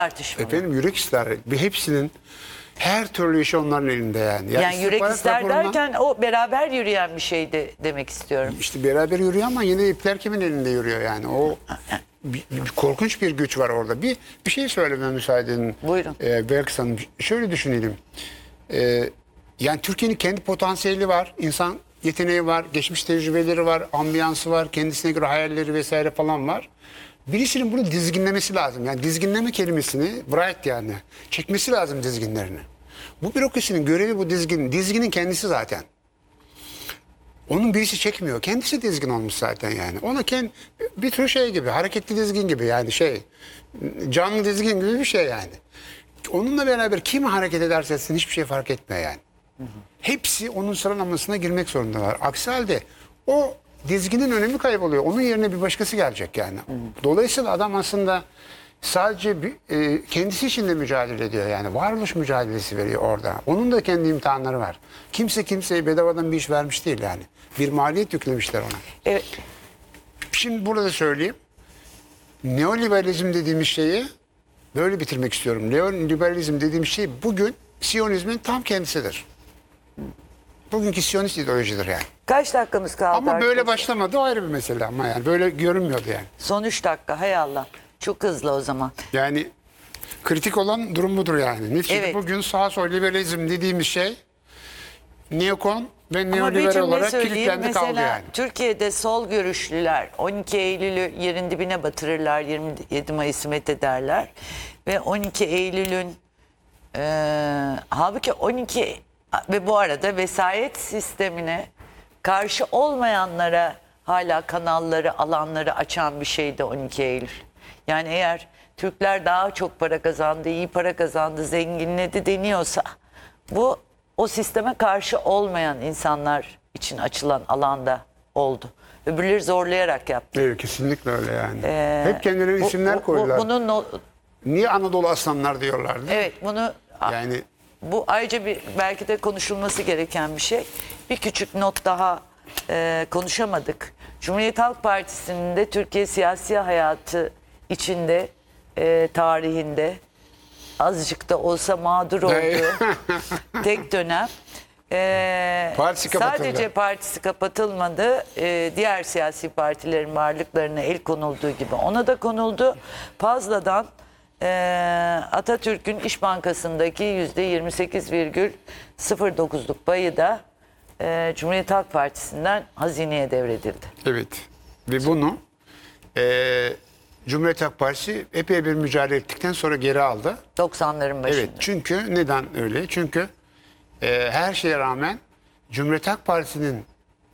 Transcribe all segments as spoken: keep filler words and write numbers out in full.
tartışmalı. Efendim yürek ister. Bir hepsinin her türlü işi onların elinde yani. Yani yürek istihbarat ister raporundan- derken o beraber yürüyen bir şeydi demek istiyorum. İşte beraber yürüyor ama yine ipler kimin elinde yürüyor yani. O bir, bir- korkunç bir güç var orada. Bir bir şey söylememe müsaade edin. Buyurun. Ee, Belkıs Hanım. Şöyle düşünelim. Ee, yani Türkiye'nin kendi potansiyeli var. İnsan yeteneği var. Geçmiş tecrübeleri var. Ambiyansı var. Kendisine göre hayalleri vesaire falan var. Birisinin bunu dizginlemesi lazım. Yani dizginleme kelimesini bright yani. Çekmesi lazım dizginlerini. Bu bürokrasinin görevi bu dizgin. Dizginin kendisi zaten. Onun birisi çekmiyor. Kendisi dizgin olmuş zaten yani. Ona kendi bir tür şey gibi, hareketli dizgin gibi yani şey, canlı dizgin gibi bir şey yani. Onunla beraber kim hareket ederse etsin hiçbir şey fark etmiyor yani. Hı hı. Hepsi onun sıralamasına girmek zorundalar. Aksi halde o dizginin önemi kayboluyor. Onun yerine bir başkası gelecek yani. Hı hı. Dolayısıyla adam aslında sadece bir, e, kendisi için de mücadele ediyor yani. Varoluş mücadelesi veriyor orada. Onun da kendi imtihanları var. Kimse kimseye bedavadan bir iş vermiş değil yani. Bir maliyet yüklemişler ona. Evet. Şimdi burada söyleyeyim. Neoliberalizm dediğimiz şeyi böyle bitirmek istiyorum. Neoliberalizm dediğimiz şey bugün Siyonizmin tam kendisidir. Bugünkü Siyonist ideolojidir yani. Kaç dakikamız kaldı? Ama böyle arkadaşlar? başlamadı o ayrı bir mesele ama yani. Böyle görünmüyordu yani. Son üç dakika hay Allah. Çok hızlı o zaman. Yani kritik olan durum budur yani. Neticede Evet. bugün sağ sol liberalizm dediğimiz şey neokon ve Ama bir neoliberal cümle olarak söyleyeyim. kilitlendi kaldı Mesela yani. Türkiye'de sol görüşlüler on iki Eylül'ü yerin dibine batırırlar, yirmi yedi Mayıs'ı methederler. Ve on iki Eylül'ün e, halbuki on iki ve bu arada vesayet sistemine karşı olmayanlara hala kanalları, alanları açan bir şeydi on iki Eylül. Yani eğer Türkler daha çok para kazandı, iyi para kazandı, zenginledi deniyorsa bu o sisteme karşı olmayan insanlar için açılan alanda oldu. Öbürleri zorlayarak yaptı. Evet kesinlikle öyle yani. Ee, Hep kendilerine bu- isimler bu- koydular. Bu, bunun o- Niye Anadolu aslanlar diyorlardı? evet bunu Yani bu ayrıca bir belki de konuşulması gereken bir şey. Bir küçük not daha e, konuşamadık. Cumhuriyet Halk Partisi'nin de Türkiye siyasi hayatı içinde e, tarihinde azıcık da olsa mağdur olduğu tek dönem. E, Partisi kapatıldı. sadece partisi kapatılmadı. E, diğer siyasi partilerin varlıklarına el konulduğu gibi ona da konuldu. Fazladan e, Atatürk'ün İş Bankası'ndaki yüzde yirmi sekiz virgül sıfır dokuzluk payı da e, Cumhuriyet Halk Partisi'nden hazineye devredildi. evet. Ve bunu e, Cumhuriyet Halk Partisi epey bir mücadele ettikten sonra geri aldı. doksanların başında. Evet. Çünkü neden öyle? Çünkü e, her şeye rağmen Cumhuriyet Halk Partisi'nin e,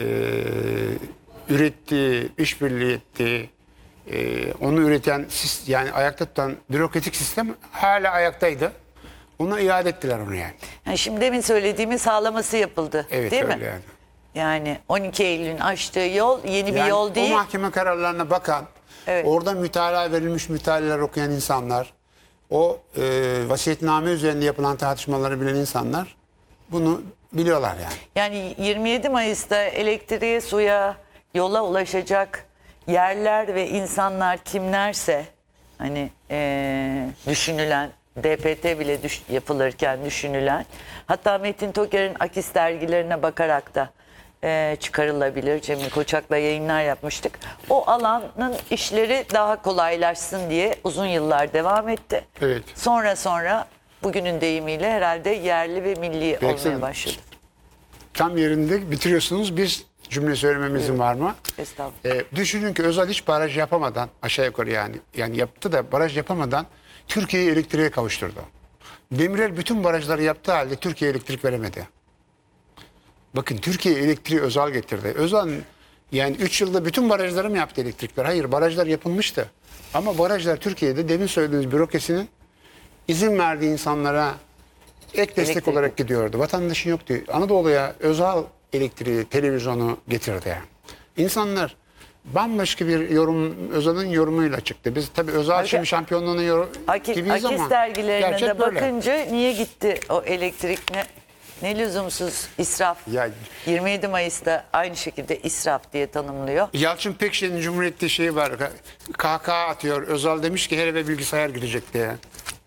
ürettiği, işbirliği ettiği, e, onu üreten, sis- yani ayakta tutan bürokratik sistem hala ayaktaydı. Ona iade ettiler onu yani. Yani şimdi demin söylediğimi sağlaması yapıldı. Evet değil öyle mi? yani. Yani on iki Eylül'ün açtığı yol yeni bir Yani yol değil. o mahkeme kararlarına bakan, Evet. orada mütalaa verilmiş mütalalar okuyan insanlar, o e, vasiyetname üzerinde yapılan tartışmaları bilen insanlar bunu biliyorlar yani. Yani yirmi yedi Mayıs'ta elektriğe, suya, yola ulaşacak yerler ve insanlar kimlerse hani eee, düşünülen D P T bile düş- yapılırken düşünülen, hatta Metin Toker'in Akis dergilerine bakarak da eee, çıkarılabilir. Cemil Koçak'la yayınlar yapmıştık. O alanın işleri daha kolaylaşsın diye uzun yıllar devam etti. Evet. Sonra sonra bugünün deyimiyle herhalde yerli ve milli Belki- olmaya başladı. Tam yerinde bitiriyorsunuz. Bir cümle söylememizin var mı? Estağfurullah. E, düşünün ki Özal hiç baraj yapamadan, aşağı yukarı yani, yani yaptı da baraj yapamadan Türkiye'yi elektriğe kavuşturdu. Demirel bütün barajları yaptığı halde Türkiye'ye elektrik veremedi. Bakın Türkiye elektriği Özal getirdi. Özal yani üç yılda bütün barajları mı yaptı elektrikler? Hayır, barajlar yapılmıştı. Ama barajlar Türkiye'de demin söylediğiniz bürokrasinin izin verdiği insanlara ek destek Elektrik. olarak gidiyordu. Vatandaşın yoktu. Anadolu'ya Özal elektriği, televizyonu getirdi yani. İnsanlar bambaşka bir yorum, Özal'ın yorumuyla çıktı. Biz tabii Özal Akis- şimdi şampiyonluğunu yor Akis, gibiyiz Akis ama dergilerine gerçek de böyle. bakınca niye gitti o elektrik, ne, ne lüzumsuz israf. Ya- yirmi yedi Mayıs'ta aynı şekilde israf diye tanımlıyor. Yalçın Pekşen'in Cumhuriyet'te şeyi var. Kahkaha atıyor. Özal demiş ki her eve bilgisayar girecek diye.